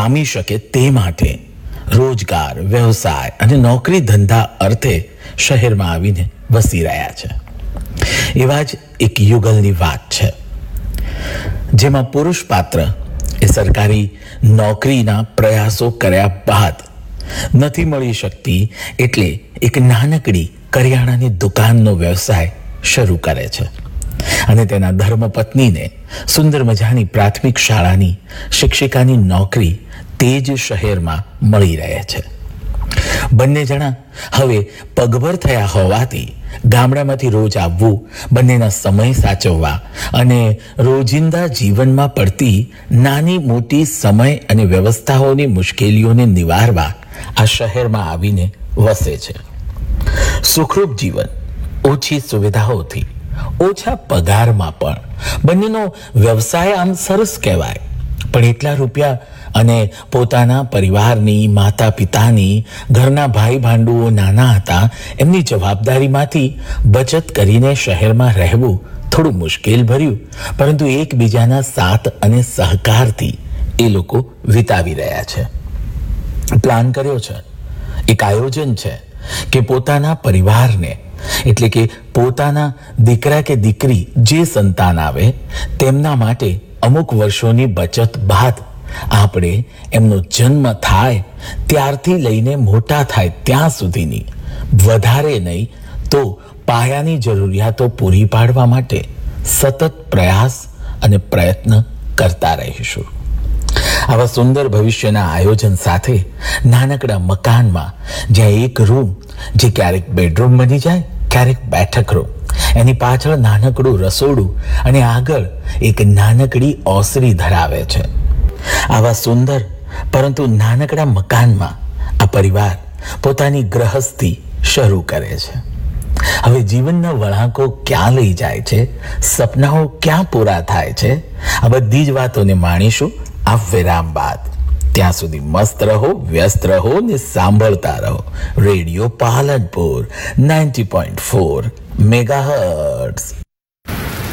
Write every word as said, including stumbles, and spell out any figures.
પામી શકે તે માટે રોજગાર, વ્યવસાય અને નોકરી ધંધા અર્થે શહેરમાં આવીને વસી રહ્યા છે. એવા જ એક યુગલની વાત છે, જેમાં પુરુષ પાત્ર એ સરકારી નોકરીના પ્રયાસો કર્યા બાદ નથી મળી શકતી એટલે એક નાનકડી કરિયાણાની દુકાનનો વ્યવસાય શરૂ કરે છે અને તેના ધર્મપત્નીને સુંદર મજાની પ્રાથમિક શાળાની શિક્ષિકાની નોકરી તે જ શહેરમાં મળી રહે છે. બંને જણા હવે પગભર થયા હોવાથી ગામડામાંથી રોજ આવવું, બંનેના સમય સાચવવા અને રોજિંદા જીવનમાં પડતી નાની મોટી સમય અને વ્યવસ્થાઓની મુશ્કેલીઓને નિવારવા આ શહેરમાં આવીને વસે છે. સુખરૂપ જીવન, ઓછી સુવિધાઓથી, ઓછા પગારમાં પણ બંનેનો વ્યવસાય આમ સરસ કહેવાય. પણ એટલા રૂપિયા અને પોતાના પરિવારની, માતા પિતાની, ઘરના ભાઈ ભાંડુઓ નાના હતા, એમની જવાબદારીમાંથી બચત કરીને શહેરમાં રહેવું થોડું મુશ્કેલ ભર્યું, પરંતુ એકબીજાના સાથ અને સહકારથી એ લોકો વિતાવી રહ્યા છે. પ્લાન કર્યો છે, એક આયોજન છે કે પોતાના પરિવારને, એટલે કે પોતાના દીકરા કે દીકરી જે સંતાન આવે તેમના માટે અમુક વર્ષોની બચત બાદ આપણે એમનો જન્મ થાય ત્યારથી લઈને મોટા થાય ત્યાં સુધીની વધારે નહીં તો પાયાની જરૂરિયાતો પૂરી પાડવા માટે સતત પ્રયાસ અને પ્રયત્ન કરતા રહીશું. આવા સુંદર ભવિષ્યના આયોજન સાથે નાનકડા મકાનમાં જ્યાં એક રૂમ જે ક્યારેક બેડરૂમ બની જાય, ક્યારેક બેઠક રૂમ, એની પાછળ નાનકડું રસોડું અને આગળ એક નાનકડી ઓસરી ધરાવે છે. આવા સુંદર પરંતુ નાનકડા મકાનમાં આ પરિવાર પોતાની ગ્રહસ્થી શરૂ કરે છે. હવે જીવનના વળાંકો ક્યાં લઈ જાય છે, સપનાઓ ક્યાં પૂરા થાય છે, આ બધી જ વાતોને માણીશું આ વિરામ બાદ. ત્યાં સુધી મસ્ત રહો, વ્યસ્ત રહો ને સાંભળતા રહો radio Palanpur ninety point four megahertz.